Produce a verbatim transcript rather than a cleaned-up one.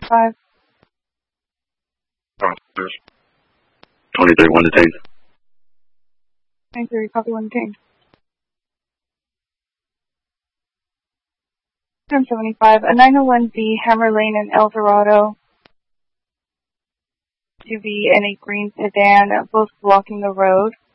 seventy-five. twenty-three, one detained. twenty-three, copy, one detained. ten seventy-five, a nine oh one B, Hammer Lane in El Dorado. To be in a green sedan, both blocking the road.